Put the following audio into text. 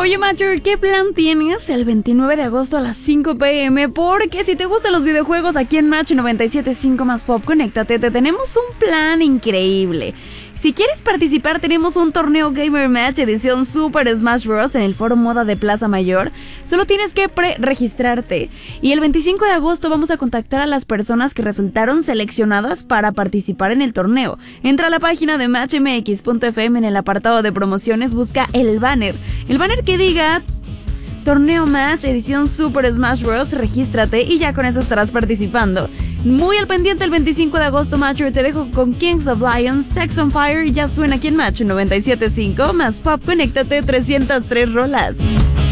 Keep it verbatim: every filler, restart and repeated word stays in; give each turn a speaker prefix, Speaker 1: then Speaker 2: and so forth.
Speaker 1: Oye, Macher, ¿qué plan tienes el veintinueve de agosto a las cinco pe eme? Porque si te gustan los videojuegos, aquí en Match noventa y siete punto cinco más Pop, conéctate, te tenemos un plan increíble. Si quieres participar, tenemos un torneo Gamer Match edición Super Smash Bros. En el Foro Moda de Plaza Mayor. Solo tienes que pre-registrarte. Y el veinticinco de agosto vamos a contactar a las personas que resultaron seleccionadas para participar en el torneo. Entra a la página de match m x punto f m, en el apartado de promociones, busca el banner. El banner que diga Torneo Match edición Super Smash Bros. Regístrate y ya con eso estarás participando. Muy al pendiente el veinticinco de agosto, Matcher. Te dejo con Kings of Lions, Sex on Fire. Ya suena aquí en Match noventa y siete punto cinco más Pop. Conéctate, trescientas tres rolas.